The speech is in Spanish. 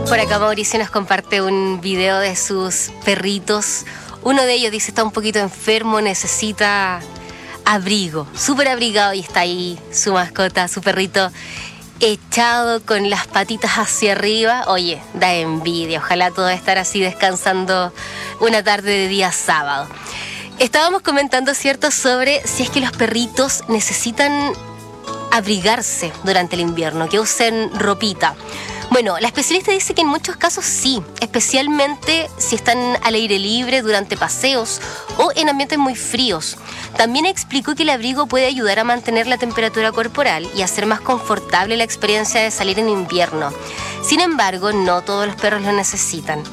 Por acá Mauricio nos comparte un video de sus perritos. Uno de ellos dice está un poquito enfermo, necesita abrigo, súper abrigado, y está ahí su mascota, su perrito, echado con las patitas hacia arriba. Oye, da envidia, ojalá todo estar así descansando una tarde de día sábado. Estábamos comentando, ¿cierto?, sobre si es que los perritos necesitan abrigarse durante el invierno, que usen ropita. Bueno, la especialista dice que en muchos casos sí, especialmente si están al aire libre durante paseos o en ambientes muy fríos. También explicó que el abrigo puede ayudar a mantener la temperatura corporal y hacer más confortable la experiencia de salir en invierno. Sin embargo, no todos los perros lo necesitan.